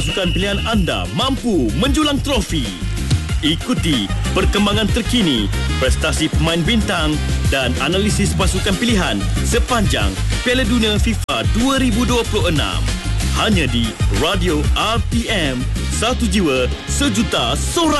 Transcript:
Pasukan pilihan anda mampu menjulang trofi. Ikuti perkembangan terkini, prestasi pemain bintang dan analisis pasukan pilihan sepanjang Piala Dunia FIFA 2026. Hanya di Radio RTM, satu jiwa, sejuta sorak.